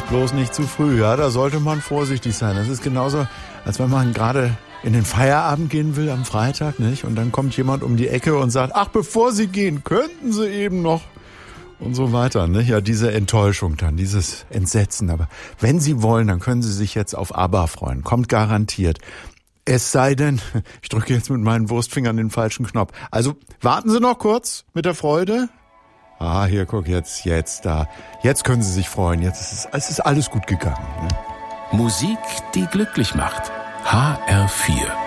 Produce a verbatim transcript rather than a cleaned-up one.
bloß nicht zu früh. Ja, da sollte man vorsichtig sein. Das ist genauso, als wenn man gerade in den Feierabend gehen will am Freitag, nicht? Und dann kommt jemand um die Ecke und sagt, ach, bevor Sie gehen, könnten Sie eben noch und so weiter, nicht? Ja, diese Enttäuschung dann, dieses Entsetzen. Aber wenn Sie wollen, dann können Sie sich jetzt auf ABBA freuen. Kommt garantiert. Es sei denn, ich drücke jetzt mit meinen Wurstfingern den falschen Knopf. Also warten Sie noch kurz mit der Freude. Ah, hier, guck, jetzt, jetzt, da. Jetzt können Sie sich freuen. Jetzt ist es, es ist alles gut gegangen. Ne? Musik, die glücklich macht. H R vier